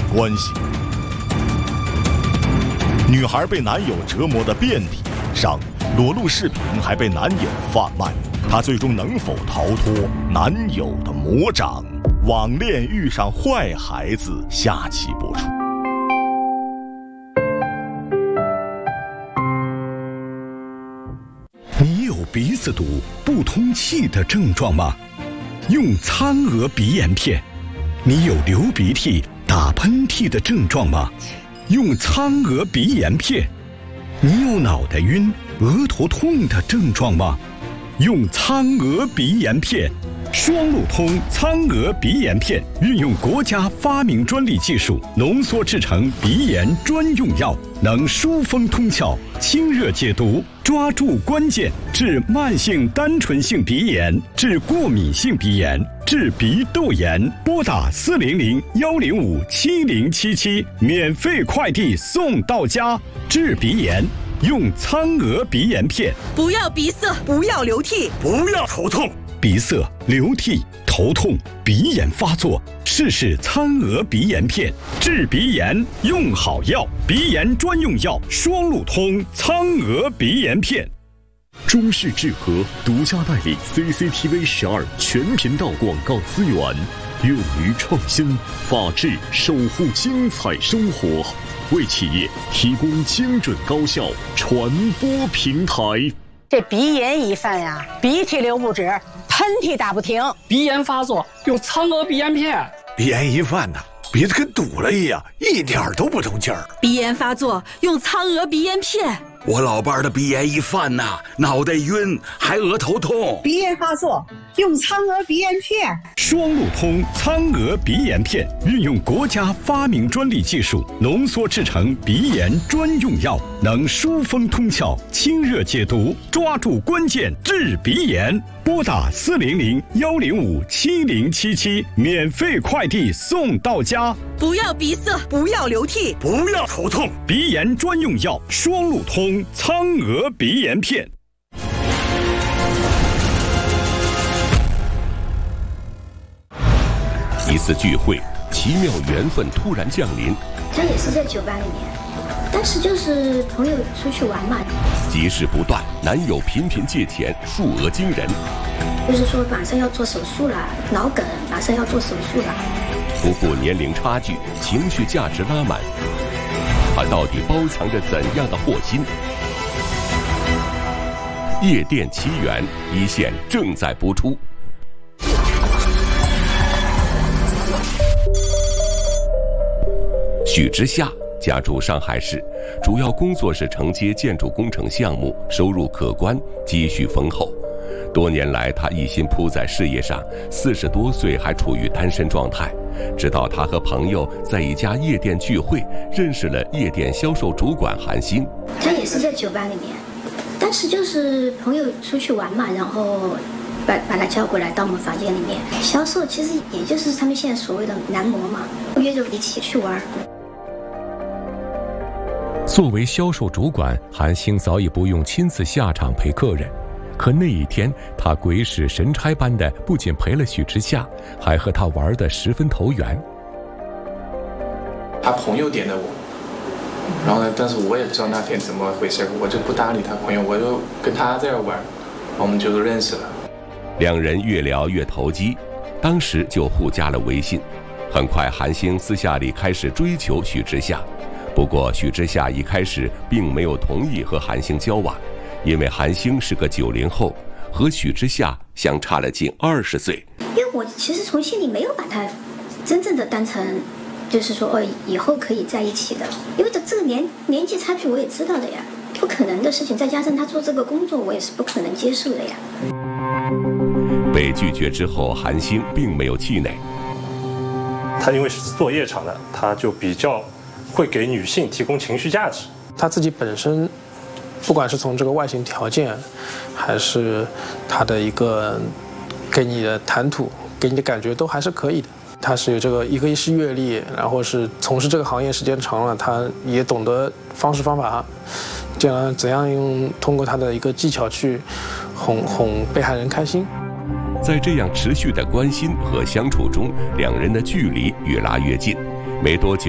关系。女孩被男友折磨得遍体鳞伤，裸露视频还被男友贩卖，她最终能否逃脱男友的魔掌？网恋遇上坏孩子，下期播出。 你有鼻子堵、不通气的症状吗？用苍娥鼻炎片。你有流鼻涕、打喷嚏的症状吗？用苍娥鼻炎片。你有脑袋晕、额头痛的症状吗？用苍娥鼻炎片。双路通苍娥鼻炎片运用国家发明专利技术浓缩制成鼻炎专用药，能疏风通窍、清热解毒，抓住关键，治慢性单纯性鼻炎，治过敏性鼻炎，治鼻窦炎。拨打400-105-7077，免费快递送到家。治鼻炎用苍娥鼻炎片。 不要鼻塞，不要流涕， 不要头痛。鼻塞、流涕、头痛、鼻炎发作，试试苍娥鼻炎片，治鼻炎用好药，鼻炎专用药，双路通苍娥鼻炎片。 中视智和独家代理 CCTV 12全频道广告资源，勇于创新，法治守护精彩生活，为企业提供精准高效传播平台。 这鼻炎一犯呀，鼻涕流不止，喷嚏打不停， 鼻炎发作用苍娥鼻炎片。 鼻炎一犯呐，鼻子跟堵了一样，一点都不通气儿。 鼻炎发作用苍娥鼻炎片。 我老伴儿的鼻炎一犯呐，脑袋晕，还额头痛。 鼻炎发作用苍娥鼻炎片。 双路通苍娥鼻炎片运用国家发明专利技术浓缩制成鼻炎专用药，能疏风通窍、清热解毒，抓住关键，治鼻炎。拨打400-105-7077，免费快递送到家。 不要鼻塞，不要流涕， 不要头痛，鼻炎专用药，双路通苍娥鼻炎片。 一次聚会，奇妙缘分突然降临。 他也是在酒吧里面，当时就是朋友出去玩嘛。 急事不断，男友频频借钱，数额惊人。 就是说马上要做手术了，脑梗马上要做手术了。 不顾年龄差距，情绪价值拉满，他到底包藏着怎样的祸心？夜店奇缘一线正在播出。许之夏家住上海市，主要工作是承接建筑工程项目，收入可观，积蓄丰厚。多年来，他一心扑在事业上，40多岁还处于单身状态。直到他和朋友在一家夜店聚会，认识了夜店销售主管韩星。 他也是在酒吧里面，当时就是朋友出去玩嘛，然后把他叫过来到我们房间里面。销售其实也就是他们现在所谓的男模嘛，约着一起去玩。 作为销售主管，韩星早已不用亲自下场陪客人。可那一天，他鬼使神差般的不仅陪了许之夏，还和他玩得十分投缘。 他朋友点的我，然后呢，但是我也不知道那天怎么回事，我就不搭理他朋友，我就跟他在这玩，我们就认识了。 两人越聊越投机，当时就互加了微信。很快，韩星私下里开始追求许之夏，不过许之夏一开始并没有同意和韩星交往。因为韩星是个90后，和许之夏相差了近20岁。 因为我其实从心里没有把他真正的当成，就是说以后可以在一起的。因为这个年纪差距我也知道的呀，不可能的事情。再加上他做这个工作，我也是不可能接受的呀。 被拒绝之后，韩星并没有气馁。 他因为是做夜场的，他就比较会给女性提供情绪价值。 他自己本身。不管是从这个外形条件，还是他的一个给你的谈吐，给你的感觉都还是可以的。他是有这个一个是阅历，然后是从事这个行业时间长了，他也懂得方式方法，这样怎样通过他的一个技巧去哄被害人开心。 在这样持续的关心和相处中，两人的距离越拉越近。没多久。